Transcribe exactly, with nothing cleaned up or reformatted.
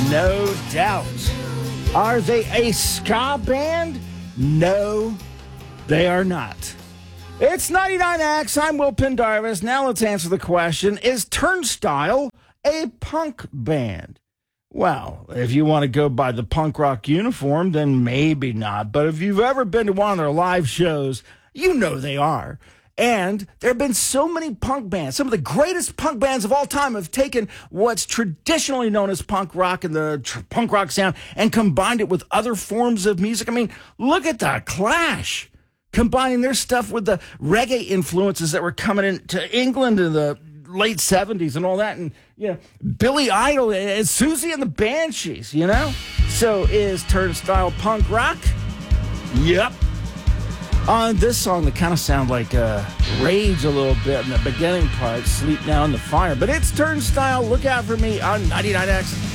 No doubt. Are they a ska band? No, they are not. It's ninety-nine X. I'm Will Pendarvis. Now let's answer the question, is Turnstile a punk band? Well, if you want to go by the punk rock uniform, then maybe not. But if you've ever been to one of their live shows, you know they are. And there have been so many punk bands. Some of the greatest punk bands of all time have taken what's traditionally known as punk rock and the tr- punk rock sound and combined it with other forms of music. I mean, look at the Clash, combining their stuff with the reggae influences that were coming into England in the late seventies and all that. And, you know, Billy Idol and Susie and the Banshees, you know? So is Turnstile punk rock? Yep. On this song, they kind of sound like uh, Rage a little bit in the beginning part, Sleep Now in the Fire. But it's Turnstile. Look out for me on ninety-nine X.